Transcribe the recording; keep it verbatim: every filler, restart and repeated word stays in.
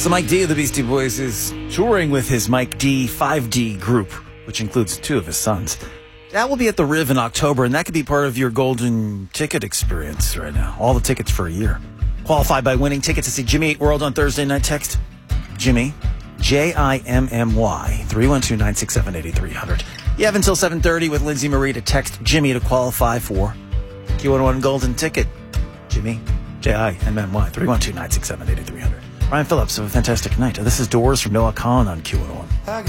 So Mike D of the Beastie Boys is touring with his Mike D five D group, which includes two of his sons. That will be at the Riv in October, and that could be part of your golden ticket experience right now. All the tickets for a year. Qualified by winning tickets to see Jimmy Eat World on Thursday night. Text Jimmy, J I M M Y, three one two, nine six seven, eight three zero zero. You have until seven thirty with Lindsay Marie to text Jimmy to qualify for Q one oh one golden ticket. Jimmy, J I M M Y, three one two, nine six seven, eight three zero zero. Ryan Phillips, have a fantastic night. This is Doors from Noah Khan on Q one oh one.